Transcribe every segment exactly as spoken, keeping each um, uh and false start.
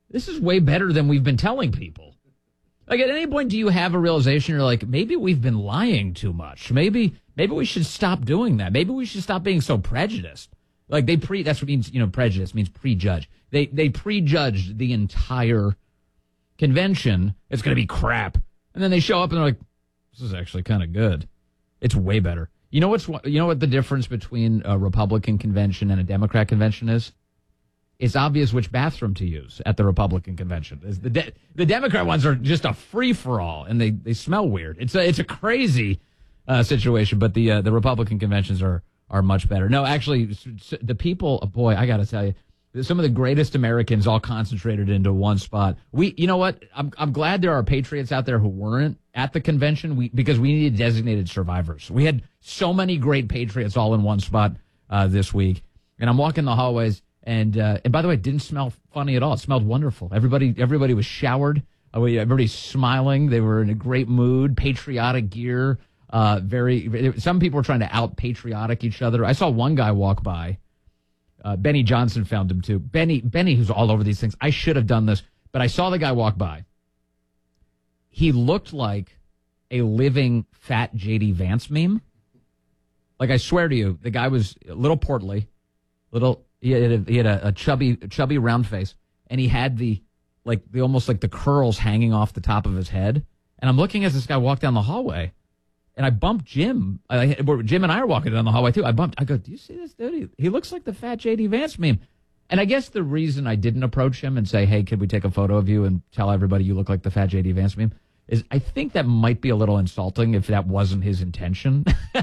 this is way better than we've been telling people. Like, at any point, do you have a realization you're like, maybe we've been lying too much? Maybe maybe we should stop doing that. Maybe we should stop being so prejudiced. Like, they pre, that's what means, you know, prejudice means prejudge. They, they prejudged the entire convention. It's going to be crap. And then they show up and they're like, this is actually kind of good. It's way better. You know what's, you know what the difference between a Republican convention and a Democrat convention is? It's obvious which bathroom to use at the Republican convention. The de- the Democrat ones are just a free for all, and they, they smell weird. It's a it's a crazy uh, situation, but the uh, the Republican conventions are are much better. No, actually, the people. Oh boy, I got to tell you, some of the greatest Americans all concentrated into one spot. We, you know what? I'm I'm glad there are patriots out there who weren't at the convention. We because we needed designated survivors. We had so many great patriots all in one spot uh, this week, and I'm walking the hallways. And uh, and by the way, it didn't smell funny at all. It smelled wonderful. Everybody everybody was showered. Uh, everybody's smiling. They were in a great mood. Patriotic gear. Uh, very. Some people were trying to out patriotic each other. I saw one guy walk by. Uh, Benny Johnson found him too. Benny Benny, who's all over these things. I should have done this, but I saw the guy walk by. He looked like a living fat J D Vance meme. Like, I swear to you, the guy was a little portly, little. He had, a, he had a, a chubby, chubby round face, and he had the, like, the almost like the curls hanging off the top of his head. And I'm looking as this guy walked down the hallway, and I bumped Jim. I, Jim and I are walking down the hallway too. I bumped. I go, do you see this dude? He, he looks like the fat J D Vance meme. And I guess the reason I didn't approach him and say, hey, could we take a photo of you and tell everybody you look like the fat J D Vance meme, is I think that might be a little insulting if that wasn't his intention.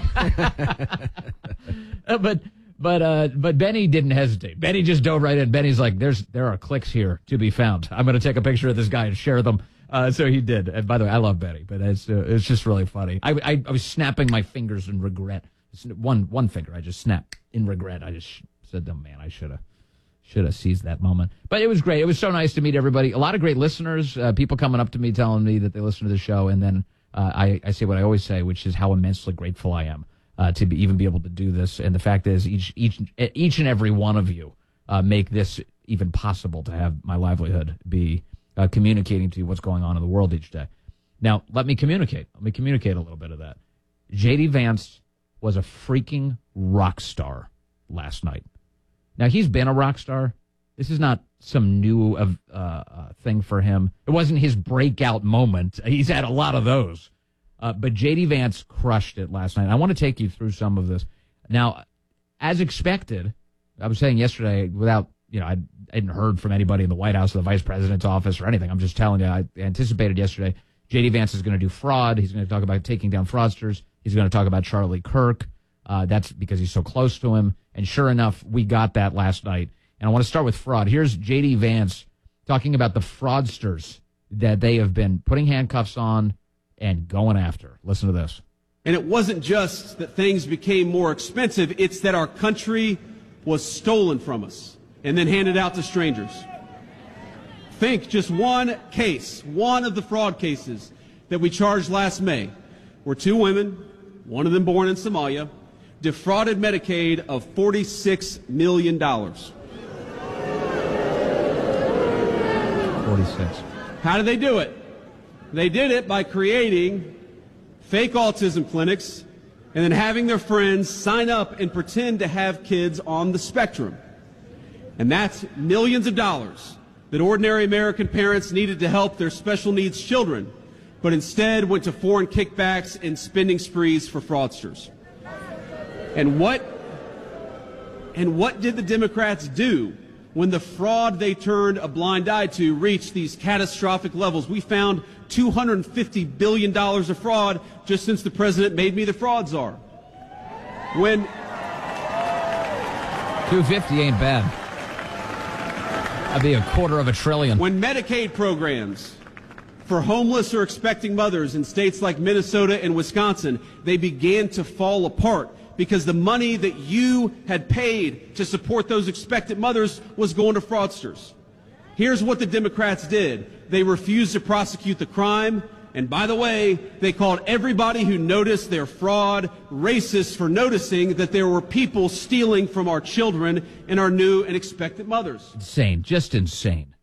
but. But uh, but Benny didn't hesitate. Benny just dove right in. Benny's like, "There's there are clicks here to be found. I'm going to take a picture of this guy and share them." Uh, so he did. And by the way, I love Benny, but it's uh, it's just really funny. I, I I was snapping my fingers in regret. One one finger, I just snapped in regret. I just said, "Oh man, I should have should have seized that moment." But it was great. It was so nice to meet everybody. A lot of great listeners. Uh, people coming up to me telling me that they listen to the show, and then uh, I I say what I always say, which is how immensely grateful I am. Uh, to be, even be able to do this. And the fact is, each each each and every one of you uh, make this even possible to have my livelihood be uh, communicating to you what's going on in the world each day. Now, let me communicate. Let me communicate a little bit of that. J D Vance was a freaking rock star last night. Now, he's been a rock star. This is not some new uh, uh, thing for him. It wasn't his breakout moment. He's had a lot of those. Uh, but J D Vance crushed it last night. I want to take you through some of this. Now, as expected, I was saying yesterday, without, you know, I, I hadn't heard from anybody in the White House or the vice president's office or anything. I'm just telling you, I anticipated yesterday, J D Vance is going to do fraud. He's going to talk about taking down fraudsters. He's going to talk about Charlie Kirk. Uh, that's because he's so close to him. And sure enough, we got that last night. And I want to start with fraud. Here's J D Vance talking about the fraudsters that they have been putting handcuffs on and going after. Listen to this. And it wasn't just that things became more expensive, it's that our country was stolen from us and then handed out to strangers. Think just one case, one of the fraud cases that we charged last May, where two women, one of them born in Somalia, defrauded Medicaid of forty-six million dollars. forty-six. How did they do it? They did it by creating fake autism clinics and then having their friends sign up and pretend to have kids on the spectrum. And that's millions of dollars that ordinary American parents needed to help their special needs children, but instead went to foreign kickbacks and spending sprees for fraudsters. And what, and what did the Democrats do when the fraud they turned a blind eye to reached these catastrophic levels? We found two hundred fifty billion dollars of fraud just since the president made me the fraud czar. When two hundred fifty ain't bad. That'd be a quarter of a trillion. When Medicaid programs for homeless or expecting mothers in states like Minnesota and Wisconsin, they began to fall apart because the money that you had paid to support those expectant mothers was going to fraudsters. Here's what the Democrats did. They refused to prosecute the crime, and by the way, they called everybody who noticed their fraud racist for noticing that there were people stealing from our children and our new and expectant mothers. Insane, just insane.